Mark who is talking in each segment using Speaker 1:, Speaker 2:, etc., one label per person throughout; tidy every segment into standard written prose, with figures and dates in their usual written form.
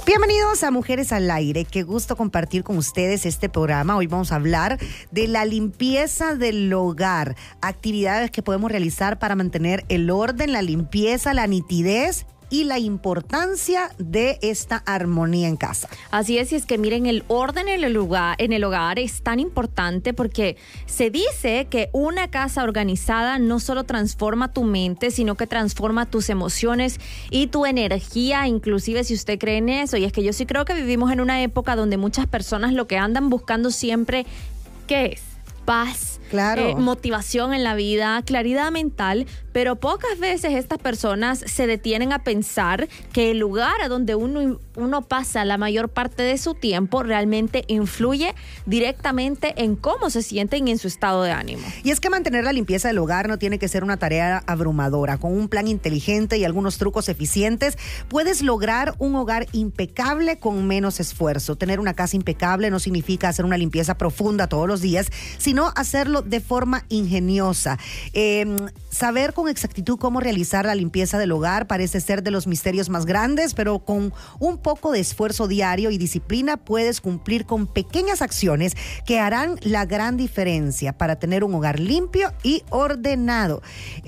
Speaker 1: Bienvenidos a Mujeres al Aire. Qué gusto compartir con ustedes este programa. Hoy vamos a hablar de la limpieza del hogar, actividades que podemos realizar para mantener el orden, la limpieza, la nitidez y la importancia de esta armonía en casa.
Speaker 2: Así es, y es que miren, el orden en el hogar es tan importante porque se dice que una casa organizada no solo transforma tu mente, sino que transforma tus emociones y tu energía, inclusive si usted cree en eso. Y es que yo sí creo que vivimos en una época donde muchas personas lo que andan buscando siempre, ¿qué es? Paz,
Speaker 1: claro.
Speaker 2: Motivación en la vida, claridad mental, pero pocas veces estas personas se detienen a pensar que el lugar a donde uno pasa la mayor parte de su tiempo realmente influye directamente en cómo se sienten y en su estado de ánimo.
Speaker 1: Y es que mantener la limpieza del hogar no tiene que ser una tarea abrumadora. Con un plan inteligente y algunos trucos eficientes, puedes lograr un hogar impecable con menos esfuerzo. Tener una casa impecable no significa hacer una limpieza profunda todos los días, sino hacerlo de forma ingeniosa. Saber con exactitud cómo realizar la limpieza del hogar parece ser de los misterios más grandes, pero con un poco de esfuerzo diario y disciplina puedes cumplir con pequeñas acciones que harán la gran diferencia para tener un hogar limpio y ordenado.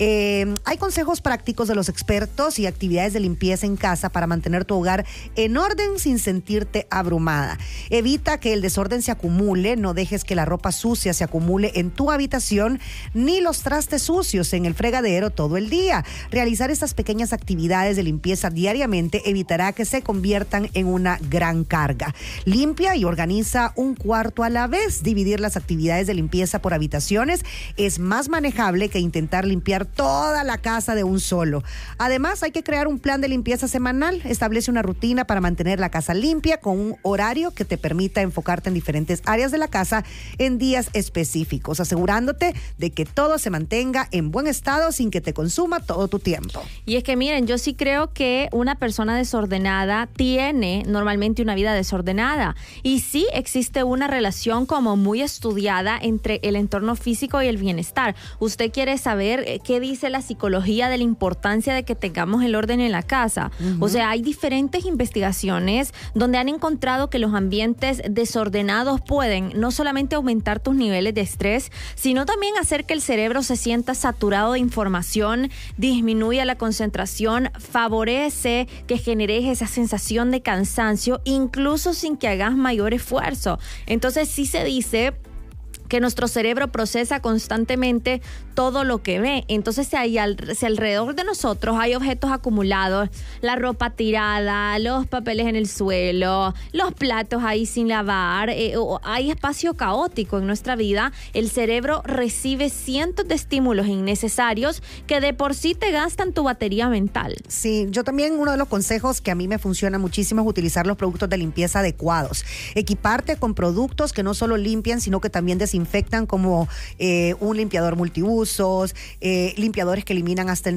Speaker 1: Hay consejos prácticos de los expertos y actividades de limpieza en casa para mantener tu hogar en orden sin sentirte abrumada. Evita que el desorden se acumule, no dejes que la ropa sucia se acumule en tu habitación, ni los trastes sucios en el fregadero todo el día. Realizar estas pequeñas actividades de limpieza diariamente evitará que se conviertan en una gran carga. Limpia y organiza un cuarto a la vez. Dividir las actividades de limpieza por habitaciones es más manejable que intentar limpiar toda la casa de un solo. Además, hay que crear un plan de limpieza semanal. Establece una rutina para mantener la casa limpia con un horario que te permita enfocarte en diferentes áreas de la casa en días específicos, asegurándote de que todo se mantenga en buen estado sin que te consuma todo tu tiempo.
Speaker 2: Y es que miren, yo sí creo que una persona desordenada tiene normalmente una vida desordenada. Y sí existe una relación como muy estudiada entre el entorno físico y el bienestar. ¿Usted quiere saber qué dice la psicología de la importancia de que tengamos el orden en la casa? O sea, hay diferentes investigaciones donde han encontrado que los ambientes desordenados pueden no solamente aumentar tus niveles de estrés, sino también hacer que el cerebro se sienta saturado de información, disminuye la concentración, favorece que generes esa sensación de cansancio, incluso sin que hagas mayor esfuerzo. Entonces sí se dice que nuestro cerebro procesa constantemente todo lo que ve. Entonces, si alrededor de nosotros hay objetos acumulados, la ropa tirada, los papeles en el suelo, los platos ahí sin lavar, hay espacio caótico en nuestra vida, el cerebro recibe cientos de estímulos innecesarios que de por sí te gastan tu batería mental.
Speaker 1: Sí, yo también uno de los consejos que a mí me funciona muchísimo es utilizar los productos de limpieza adecuados. Equiparte con productos que no solo limpian, sino que también desinfectan, como un limpiador multiusos, limpiadores que eliminan hasta el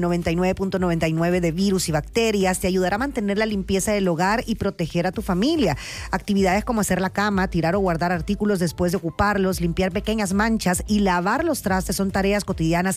Speaker 1: 99.99 de virus y bacterias. Te ayudará a mantener la limpieza del hogar y proteger a tu familia. Actividades como hacer la cama, tirar o guardar artículos después de ocuparlos, limpiar pequeñas manchas y lavar los trastes son tareas cotidianas